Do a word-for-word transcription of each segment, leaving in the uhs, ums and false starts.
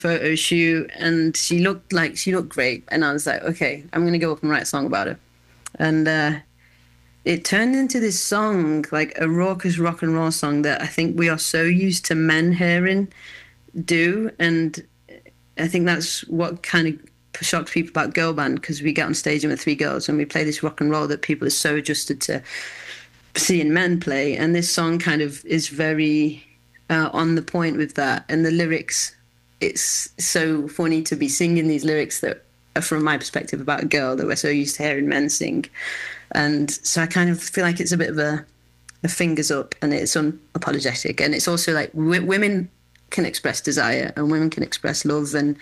photo shoot, and she looked like she looked great. And I was like, okay, I'm going to go up and write a song about her. And uh, it turned into this song, like a raucous rock and roll song that I think we are so used to men hearing do. And I think that's what kind of shocked people about girl band, because we get on stage and we're three girls and we play this rock and roll that people are so adjusted to seeing men play. And this song kind of is very uh, on the point with that. And the lyrics, it's so funny to be singing these lyrics that are, from my perspective, about a girl that we're so used to hearing men sing. And so I kind of feel like it's a bit of a, a fingers up, and it's unapologetic. And it's also like w- women can express desire, and women can express love and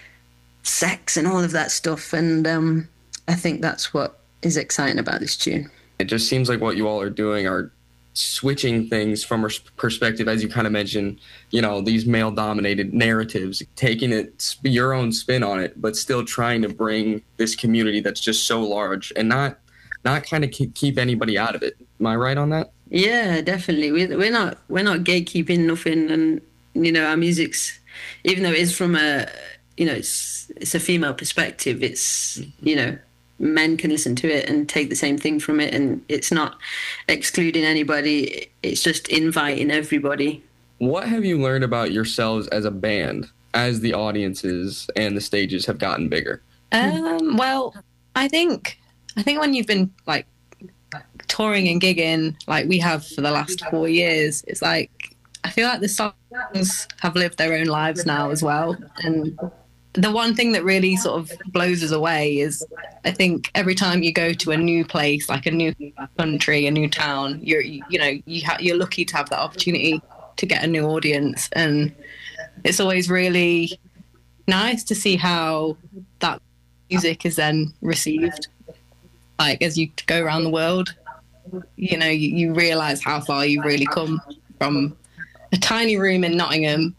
sex and all of that stuff. And um, I think that's what is exciting about this tune. It just seems like what you all are doing are switching things from a perspective, as you kind of mentioned, you know, these male-dominated narratives, taking it your own spin on it, but still trying to bring this community that's just so large and not not kind of keep anybody out of it. Am I right on that? Yeah, definitely. We're, we're not we're not gatekeeping nothing, and you know, our music's, even though it is from a, you know, it's it's a female perspective, it's, you know, men can listen to it and take the same thing from it, and it's not excluding anybody, it's just inviting everybody. What have you learned about yourselves as a band as the audiences and the stages have gotten bigger? Um, well, I think I think when you've been like touring and gigging like we have for the last four years, it's like I feel like the songs have lived their own lives now as well. And the one thing that really sort of blows us away is I think every time you go to a new place, like a new country, a new town, you're, you know, you ha- you're lucky to have that opportunity to get a new audience. And it's always really nice to see how that music is then received. Like as you go around the world, you know, you, you realise how far you've really come from a tiny room in Nottingham.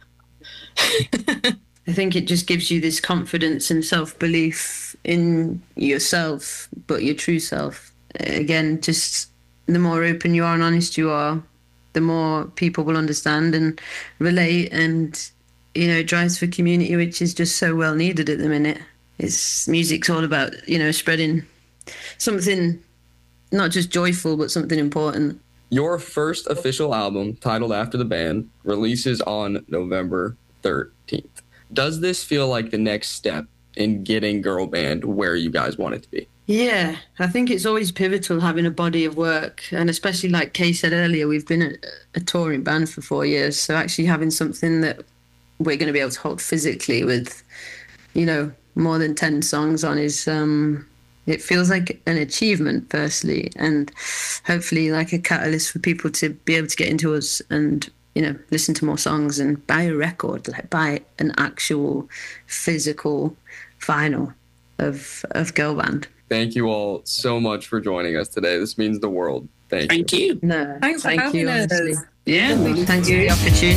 I think it just gives you this confidence and self-belief in yourself, but your true self. Again, just the more open you are and honest you are, the more people will understand and relate, and, you know, it drives for community, which is just so well needed at the minute. It's music's all about, you know, spreading something not just joyful, but something important. Your first official album, titled after the band, releases on November thirteenth. Does this feel like the next step in getting girl band where you guys want it to be? Yeah, I think it's always pivotal having a body of work. And especially like Kay said earlier, we've been a, a touring band for four years. So actually having something that we're going to be able to hold physically with, you know, more than ten songs on is, um, it feels like an achievement, firstly, and hopefully like a catalyst for people to be able to get into us and, you know, listen to more songs and buy a record, like buy an actual physical vinyl of of girl band. Thank you all so much for joining us today. This means the world. Thank, thank you. you. No, Thanks for thank having you, us. honestly. Yeah. Thanks for the opportunity.